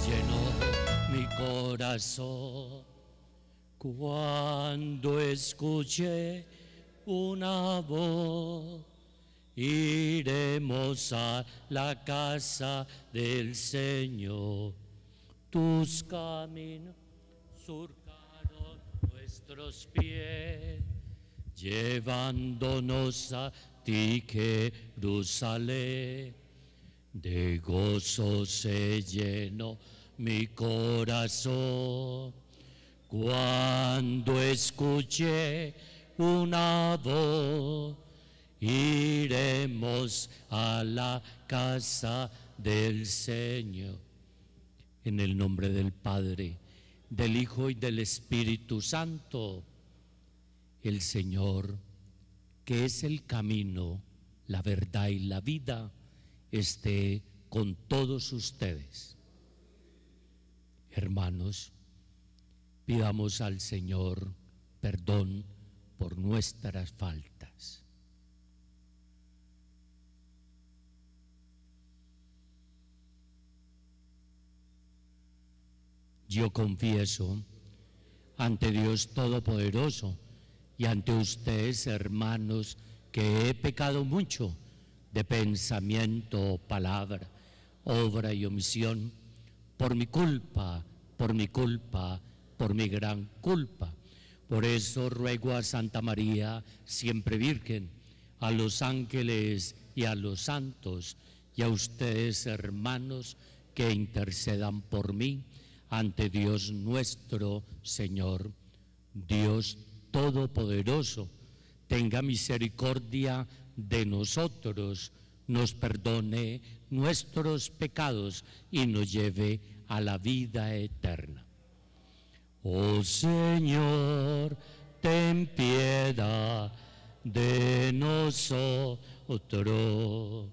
llenó mi corazón cuando escuché una voz. Iremos a la casa del Señor. Tus caminos surcaron nuestros pies, llevándonos a ti, Jerusalén. De gozo se llenó mi corazón cuando escuché una voz. Iremos a la casa del Señor. En el nombre del Padre, del Hijo y del Espíritu Santo. El Señor, que es el camino, la verdad y la vida, esté con todos ustedes. Hermanos, pidamos al Señor perdón por nuestras faltas. Yo confieso ante Dios Todopoderoso y ante ustedes, hermanos, que he pecado mucho de pensamiento, palabra, obra y omisión, por mi culpa, por mi gran culpa. Por eso ruego a Santa María, siempre Virgen, a los ángeles y a los santos, y a ustedes, hermanos, que intercedan por mí ante Dios nuestro Señor. Dios Todopoderoso, tenga misericordia de nosotros, nos perdone nuestros pecados y nos lleve a la vida eterna. Oh Señor, ten piedad de nosotros.